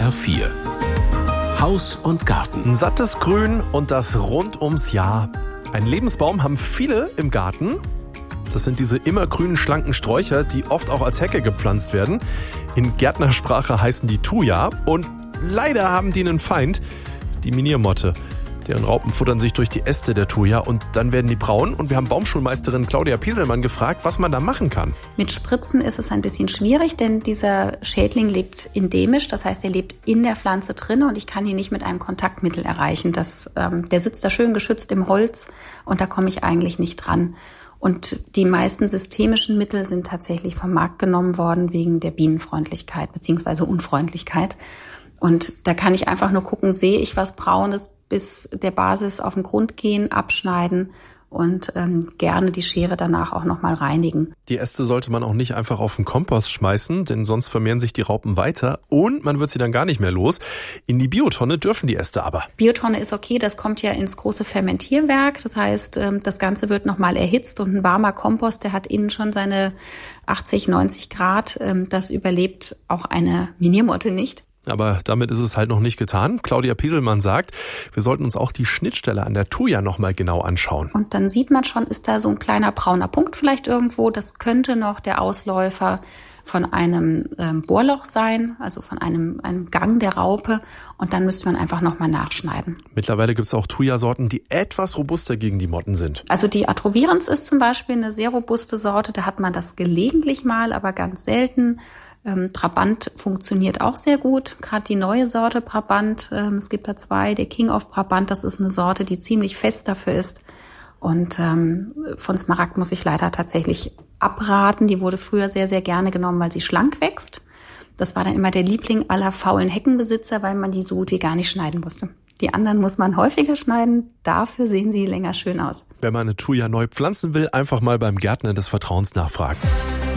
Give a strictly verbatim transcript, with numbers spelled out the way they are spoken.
S R vier. Haus und Garten. Ein sattes Grün und das rund ums Jahr. Einen Lebensbaum haben viele im Garten. Das sind diese immergrünen, schlanken Sträucher, die oft auch als Hecke gepflanzt werden. In Gärtnersprache heißen die Thuja. Und leider haben die einen Feind, die Miniermotte. Deren Raupen futtern sich durch die Äste der Thuja und dann werden die braun. Und wir haben Baumschulmeisterin Claudia Pieselmann gefragt, was man da machen kann. Mit Spritzen ist es ein bisschen schwierig, denn dieser Schädling lebt endemisch. Das heißt, er lebt in der Pflanze drin und ich kann ihn nicht mit einem Kontaktmittel erreichen. Das, ähm, der sitzt da schön geschützt im Holz und da komme ich eigentlich nicht dran. Und die meisten systemischen Mittel sind tatsächlich vom Markt genommen worden wegen der Bienenfreundlichkeit bzw. Unfreundlichkeit. Und da kann ich einfach nur gucken, sehe ich was Braunes, bis der Basis auf den Grund gehen, abschneiden und ähm, gerne die Schere danach auch nochmal reinigen. Die Äste sollte man auch nicht einfach auf den Kompost schmeißen, denn sonst vermehren sich die Raupen weiter und man wird sie dann gar nicht mehr los. In die Biotonne dürfen die Äste aber. Biotonne ist okay, das kommt ja ins große Fermentierwerk. Das heißt, ähm, das Ganze wird nochmal erhitzt und ein warmer Kompost, der hat innen schon seine achtzig, neunzig Grad. Ähm, das überlebt auch eine Miniermotte nicht. Aber damit ist es halt noch nicht getan. Claudia Pieselmann sagt, wir sollten uns auch die Schnittstelle an der Thuja nochmal genau anschauen. Und dann sieht man schon, ist da so ein kleiner brauner Punkt vielleicht irgendwo. Das könnte noch der Ausläufer von einem ähm, Bohrloch sein, also von einem, einem Gang der Raupe. Und dann müsste man einfach nochmal nachschneiden. Mittlerweile gibt es auch Thuja-Sorten, die etwas robuster gegen die Motten sind. Also die Atrovirens ist zum Beispiel eine sehr robuste Sorte. Da hat man das gelegentlich mal, aber ganz selten. Ähm, Brabant funktioniert auch sehr gut, gerade die neue Sorte Brabant. Ähm, es gibt da zwei, der King of Brabant, das ist eine Sorte, die ziemlich fest dafür ist. Und ähm, von Smaragd muss ich leider tatsächlich abraten. Die wurde früher sehr, sehr gerne genommen, weil sie schlank wächst. Das war dann immer der Liebling aller faulen Heckenbesitzer, weil man die so gut wie gar nicht schneiden musste. Die anderen muss man häufiger schneiden, dafür sehen sie länger schön aus. Wenn man eine Thuja neu pflanzen will, einfach mal beim Gärtner des Vertrauens nachfragen.